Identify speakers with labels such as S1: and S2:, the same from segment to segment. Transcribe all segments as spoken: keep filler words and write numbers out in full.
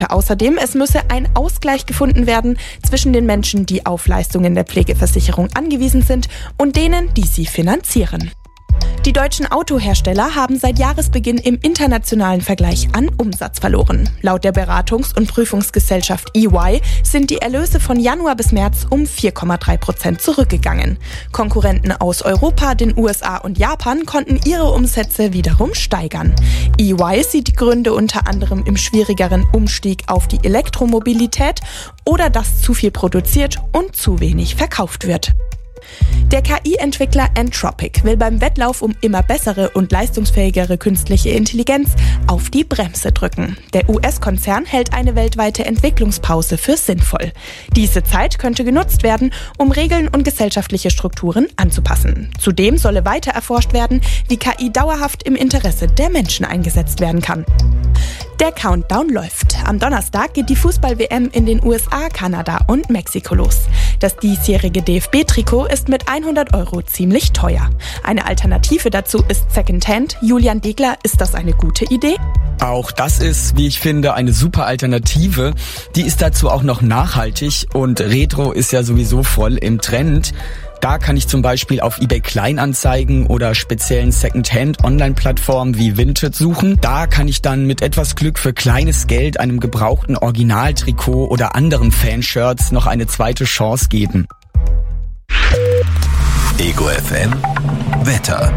S1: sagte außerdem, es müsse ein Ausgleich gefunden werden zwischen den Menschen, die auf Leistungen der Pflegeversicherung angewiesen sind, und denen, die sie finanzieren. Die deutschen Autohersteller haben seit Jahresbeginn im internationalen Vergleich an Umsatz verloren. Laut der Beratungs- und Prüfungsgesellschaft E Y sind die Erlöse von Januar bis März um vier Komma drei Prozent zurückgegangen. Konkurrenten aus Europa, den U S A und Japan konnten ihre Umsätze wiederum steigern. E Y sieht die Gründe unter anderem im schwierigeren Umstieg auf die Elektromobilität oder dass zu viel produziert und zu wenig verkauft wird. Der K I-Entwickler Anthropic will beim Wettlauf um immer bessere und leistungsfähigere künstliche Intelligenz auf die Bremse drücken. Der U S-Konzern hält eine weltweite Entwicklungspause für sinnvoll. Diese Zeit könnte genutzt werden, um Regeln und gesellschaftliche Strukturen anzupassen. Zudem solle weiter erforscht werden, wie K I dauerhaft im Interesse der Menschen eingesetzt werden kann. Der Countdown läuft. Am Donnerstag geht die Fußball-W M in den U S A, Kanada und Mexiko los. Das diesjährige D F B-Trikot ist mit hundert Euro ziemlich teuer. Eine Alternative dazu ist Secondhand. Julian Degler, ist das eine gute Idee?
S2: Auch das ist, wie ich finde, eine super Alternative. Die ist dazu auch noch nachhaltig und Retro ist ja sowieso voll im Trend. Da kann ich zum Beispiel auf eBay Kleinanzeigen oder speziellen Secondhand-Online-Plattformen wie Vinted suchen. Da kann ich dann mit etwas Glück für kleines Geld einem gebrauchten Originaltrikot oder anderen Fanshirts noch eine zweite Chance geben.
S3: Ego F M Wetter.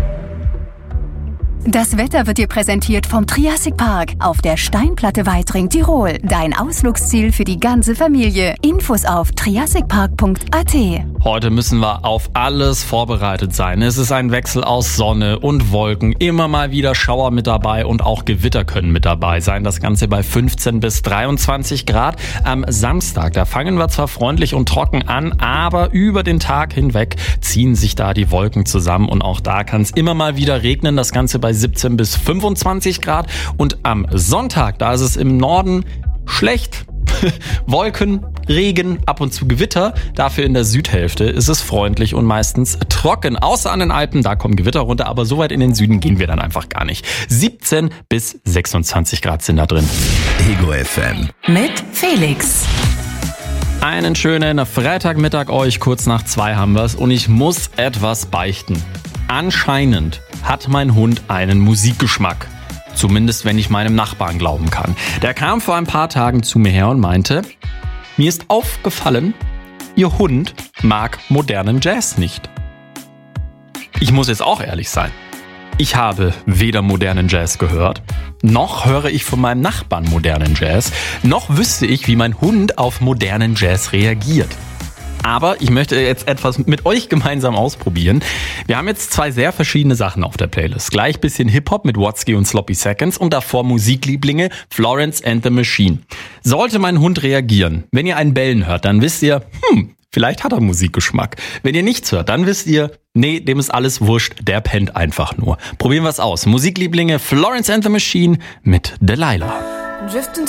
S4: Das Wetter wird dir präsentiert vom Triassic Park auf der Steinplatte Weitring, Tirol. Dein Ausflugsziel für die ganze Familie. Infos auf triassic park punkt a t.
S5: Heute müssen wir auf alles vorbereitet sein. Es ist ein Wechsel aus Sonne und Wolken. Immer mal wieder Schauer mit dabei und auch Gewitter können mit dabei sein. Das Ganze bei fünfzehn bis dreiundzwanzig Grad. Am Samstag, da fangen wir zwar freundlich und trocken an, aber über den Tag hinweg ziehen sich da die Wolken zusammen. Und auch da kann es immer mal wieder regnen. Das Ganze bei siebzehn bis fünfundzwanzig Grad. Und am Sonntag, da ist es im Norden schlecht. Wolken, Regen, ab und zu Gewitter. Dafür in der Südhälfte ist es freundlich und meistens trocken. Außer an den Alpen, da kommen Gewitter runter, aber so weit in den Süden gehen wir dann einfach gar nicht. siebzehn bis sechsundzwanzig Grad sind da drin.
S3: Ego F M
S4: mit Felix.
S5: Einen schönen Freitagmittag euch, kurz nach zwei haben wir's und ich muss etwas beichten. Anscheinend hat mein Hund einen Musikgeschmack. Zumindest, wenn ich meinem Nachbarn glauben kann. Der kam vor ein paar Tagen zu mir her und meinte, mir ist aufgefallen, Ihr Hund mag modernen Jazz nicht. Ich muss jetzt auch ehrlich sein. Ich habe weder modernen Jazz gehört, noch höre ich von meinem Nachbarn modernen Jazz, noch wüsste ich, wie mein Hund auf modernen Jazz reagiert. Aber ich möchte jetzt etwas mit euch gemeinsam ausprobieren. Wir haben jetzt zwei sehr verschiedene Sachen auf der Playlist. Gleich bisschen Hip-Hop mit Watsky und Sloppy Seconds und davor Musiklieblinge Florence and the Machine. Sollte mein Hund reagieren, wenn ihr einen Bellen hört, dann wisst ihr, hm, vielleicht hat er Musikgeschmack. Wenn ihr nichts hört, dann wisst ihr, nee, dem ist alles wurscht, der pennt einfach nur. Probieren wir es aus. Musiklieblinge Florence and the Machine mit Delilah.
S6: Drifting